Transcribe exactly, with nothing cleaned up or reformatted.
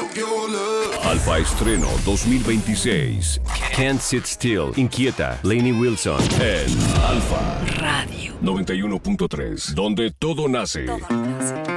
Alfa Estreno dos mil veintiséis. Can't Sit Still. Inquieta. Lainey Wilson. En Alfa Radio noventa y uno punto tres. Donde todo nace. Todo nace.